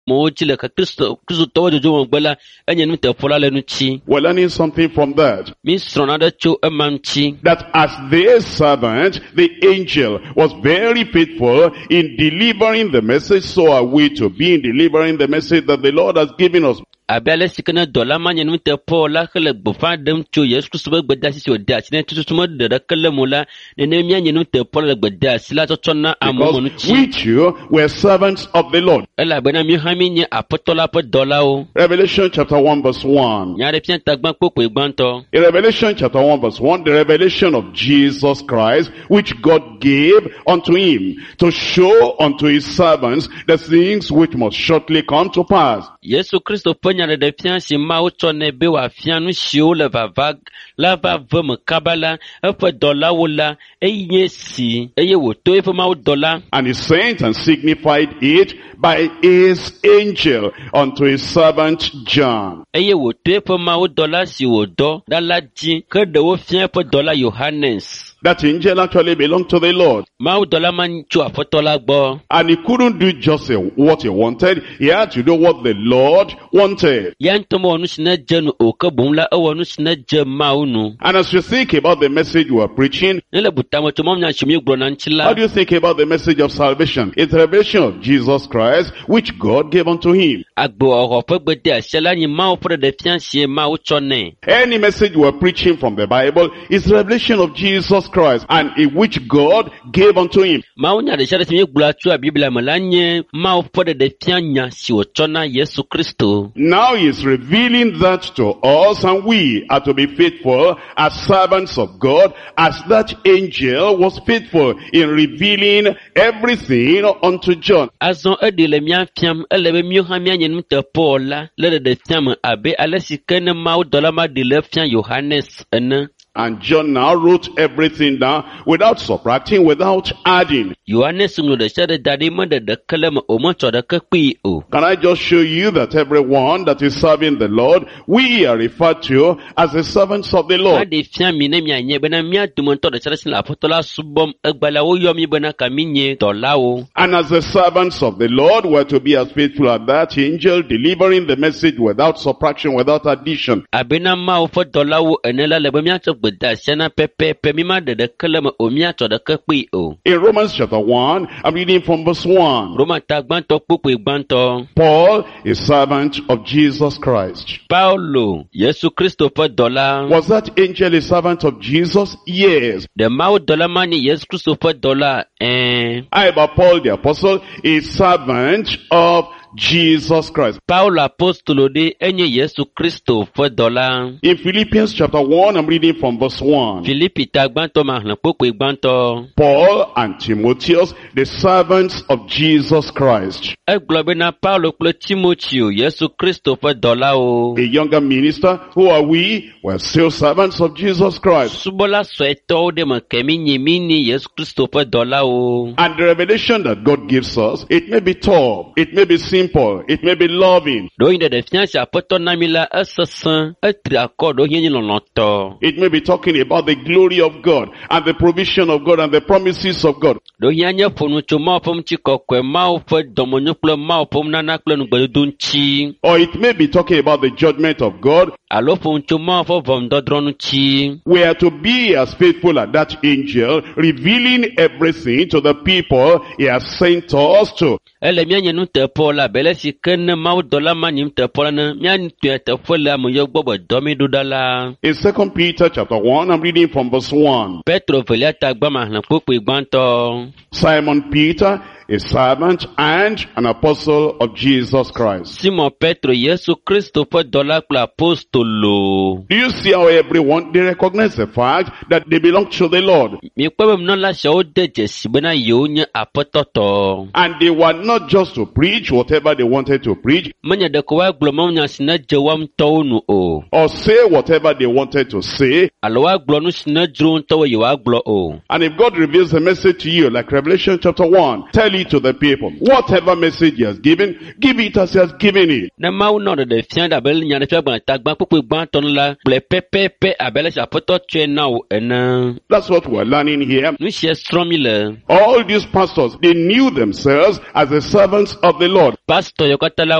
We're learning something from that. That as their servant, the angel was very faithful in delivering the message, so are we to be in delivering the message that the Lord has given us. Abele sikana dola manya nute Paula kele bufadem cho Yesu Kristo begdasi si odasi ne tutumo de kele mula ne nemia nute Paula begdasi la totona amomo nuchi. We too were servants of the Lord. Ela bena mi hami nye apostola po dola o. Revelation chapter 1 verse 1. Nyare pian tagban popo igbanto. In Revelation chapter 1 verse 1, the revelation of Jesus Christ, which God gave unto him to show unto his servants the things which must shortly come to pass. Yesu Kristo nyare de fian si ma o tone be wa fian nu si o le vavag la va vem kabala e fe dola wola eye si eye wo to e fe ma o dola. And he sent and signified it by his angel unto his servant John. Eye wo to e fe ma o dola si wo do da la ji ke de wo fian fe dola Yohannes. That angel actually belonged to the Lord. And he couldn't do just what he wanted. He had to do what the Lord wanted. And as you think about the message we are preaching, how do you think about the message of salvation? It's the revelation of Jesus Christ, which God gave unto him. Any message we are preaching from the Bible is the revelation of Jesus Christ, and in which God gave unto him. Now he is revealing that to us, and we are to be faithful as servants of God, as that angel was faithful in revealing everything unto John. And John now wrote everything down without subtracting, without adding. Can I just show you that everyone that is serving the Lord, we are referred to as the servants of the Lord. And as the servants of the Lord, we're to be as faithful as that angel, delivering the message without subtraction, without addition. In Romans chapter 1, I'm reading from verse 1. Paul is servant of Jesus Christ. Was that angel a servant of Jesus? Yes. I, about Paul the apostle, is servant of Jesus Christ. In Philippians chapter 1, I'm reading from verse 1. Paul and Timotheus, the servants of Jesus Christ. A younger minister, who are we? We're still servants of Jesus Christ. And the revelation that God gives us, it may be tough, it may be simple, it may be loving. It may be talking about the glory of God and the provision of God and the promises of God. Or it may be talking about the judgment of God. We are to be as faithful as that angel, revealing everything to the people he has sent us to. In 2 Peter chapter 1, I'm reading from verse 1. Simon Peter, a servant and an apostle of Jesus Christ. Do you see how everyone, they recognize the fact that they belong to the Lord? And they were not just to preach whatever they wanted to preach, or say whatever they wanted to say. And if God reveals a message to you, like Revelation chapter 1, tell it to the people. Whatever message he has given, give it as he has given it. That's what we're learning here. All these pastors, they knew themselves as the servants of the Lord.